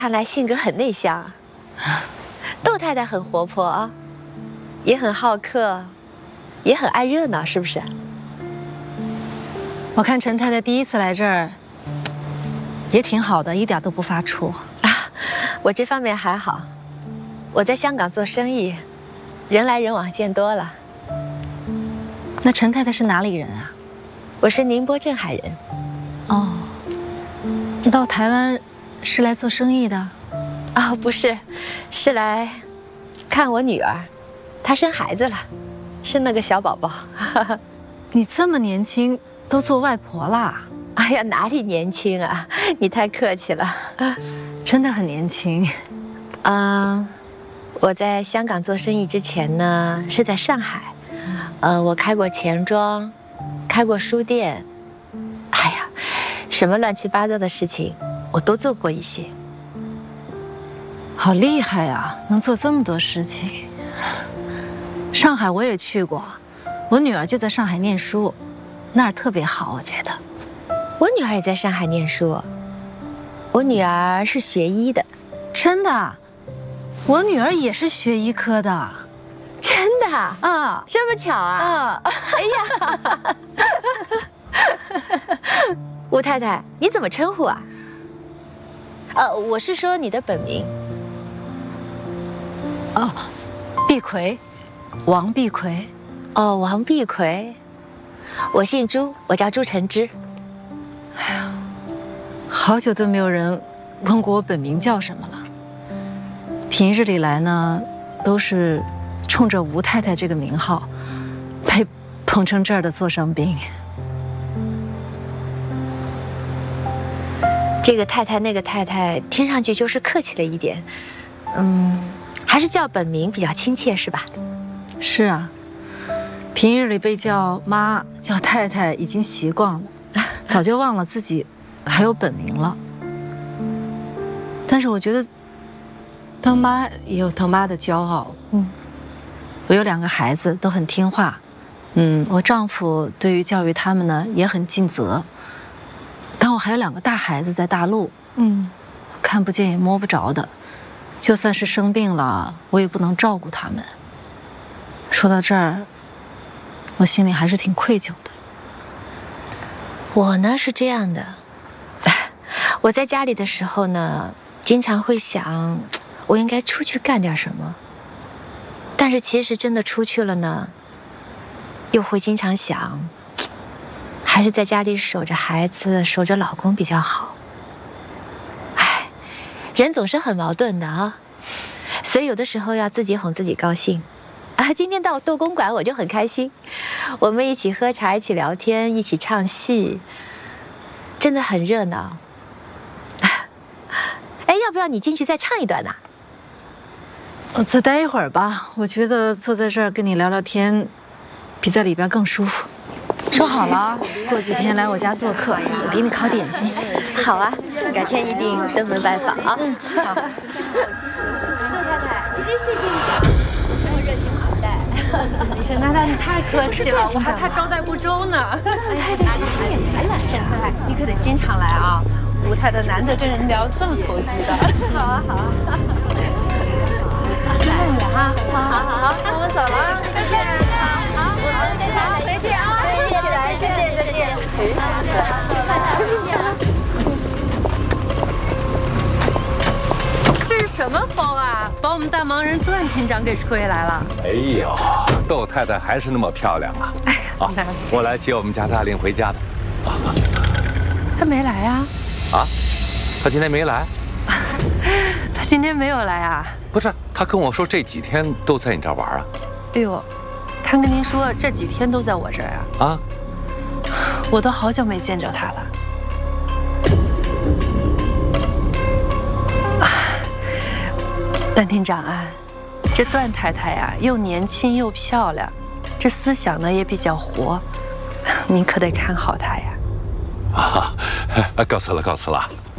看来性格很内向。窦太太很活泼，也很好客，也很爱热闹，是不是？ 我看陈太太第一次来这儿也挺好的，一点都不发怵。 我这方面还好，我在香港做生意，人来人往见多了。 那陈太太是哪里人啊？ 我是宁波镇海人。 哦，到台湾是来做生意的？ 哦，不是，是来看我女儿，她生孩子了，生了个小宝宝。 你这么年轻都做外婆啦？ 哎呀，哪里年轻啊！你太客气了， 真的很年轻。 我在香港做生意之前呢，是在上海。我开过钱庄，开过书店。哎呀，什么乱七八糟的事情，我都做过一些。 好厉害呀，能做这么多事情。上海我也去过，我女儿就在上海念书，那儿特别好，我觉得。 我女儿也在上海念书，我女儿是学医的。 真的？我女儿也是学医科的。 真的啊？这么巧啊？哎呀，吴太太，你怎么称呼啊？我是说你的本名。 哦，碧葵，王碧葵。 哦，王碧葵。我姓朱，我叫朱晨之。 哎呀，好久都没有人问过我本名叫什么了。平日里来呢，都是冲着吴太太这个名号，被捧成这儿的座上宾。 这个太太那个太太，听上去就是客气了一点。还是叫本名比较亲切，是吧？ 是啊，平日里被叫妈、叫太太已经习惯了，早就忘了自己还有本名了。但是我觉得，当妈也有当妈的骄傲。我有2个孩子，都很听话。我丈夫对于教育他们呢也很尽责。但我还有2个大孩子在大陆，看不见也摸不着的。就算是生病了，我也不能照顾他们。说到这儿，我心里还是挺愧疚的。 我呢是这样的，我在家里的时候呢，经常会想，我应该出去干点什么。但是其实真的出去了呢，又会经常想，还是在家里守着孩子、守着老公比较好。人总是很矛盾的啊，所以有的时候要自己哄自己高兴。今天到窦公馆我就很开心，我们一起喝茶，一起聊天，一起唱戏，真的很热闹。哎，要不要你进去再唱一段呢？ 我再待一会儿吧，我觉得坐在这儿跟你聊聊天，比在里边更舒服。说好了，过几天来我家做客，我给你烤点心。 好啊，改天一定登门拜访啊。 好。 窦太太，今天谢谢你，这么热情款待。 沈太太，你太客气了，我还怕招待不周呢。 太太今天也来了， 沈太太，你可得经常来啊！吴太太难得跟人聊这么投机的。 好啊，好啊。 再见你哈， 好，那我们走了，再见。好，我们再见，再见啊！对，一起来，再见，再见。再见。 这是什么风啊？把我们大忙人段厅长给吹来了。 哎呦，窦太太还是那么漂亮啊！ 哎呀， 我来接我们家大令回家的。 他没来啊？ 啊？他今天没来？ 他今天没有来啊？ 不是，他跟我说这几天都在你这儿玩啊。 哎呦，他跟您说这几天都在我这儿啊？ 啊？ 我都好久没见着他了。段厅长啊，这段太太呀，又年轻又漂亮，这思想呢也比较活，您可得看好她呀。 告辞了，告辞了。